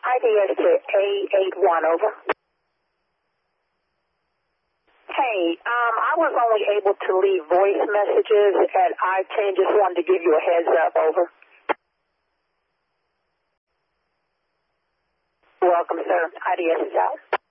IDS to A81, over. Hey, I was only able to leave voice messages at I-10. Just wanted to give you a heads up, over. Welcome, sir. IDS is out.